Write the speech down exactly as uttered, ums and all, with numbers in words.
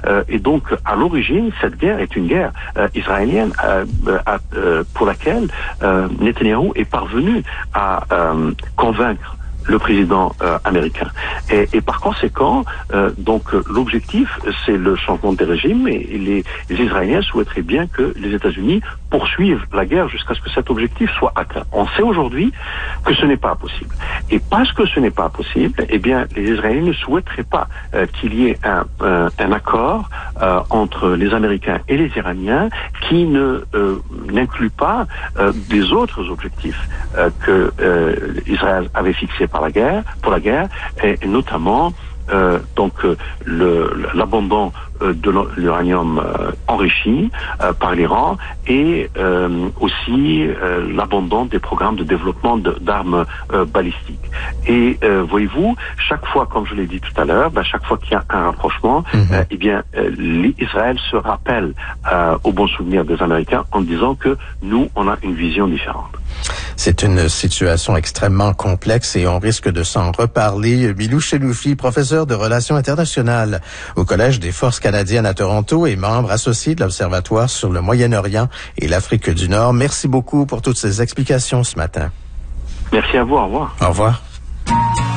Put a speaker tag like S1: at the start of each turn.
S1: Euh, et donc, à l'origine, cette guerre est une guerre euh, israélienne euh, euh, pour laquelle euh, Netanyahou est parvenu à euh, convaincre le président euh, américain. Et, et par conséquent, euh, donc euh, l'objectif, c'est le changement de régime, et, et les, les Israéliens souhaiteraient bien que les États-Unis poursuivent la guerre jusqu'à ce que cet objectif soit atteint. On sait aujourd'hui que ce n'est pas possible. Et parce que ce n'est pas possible, eh bien, les Israéliens ne souhaiteraient pas euh, qu'il y ait un, un, un accord euh, entre les Américains et les Iraniens qui ne euh, n'inclut pas euh, des autres objectifs euh, que euh, Israël avait fixés par la guerre, pour la guerre, et, et notamment euh, donc euh, le, l'abandon euh, de l'uranium euh, enrichi euh, par l'Iran, et euh, aussi euh, l'abandon des programmes de développement de, d'armes euh, balistiques. Et euh, voyez-vous, chaque fois, comme je l'ai dit tout à l'heure, ben, chaque fois qu'il y a un rapprochement, mm-hmm. euh, eh bien, euh, Israël se rappelle euh, au bon souvenir des Américains en disant que nous, on a une vision différente.
S2: C'est une situation extrêmement complexe et on risque de s'en reparler. Milou Cheloufi, professeur de relations internationales au Collège des Forces canadiennes à Toronto et membre associé de l'Observatoire sur le Moyen-Orient et l'Afrique du Nord. Merci beaucoup pour toutes ces explications ce matin.
S1: Merci à vous. Au revoir.
S2: Au revoir.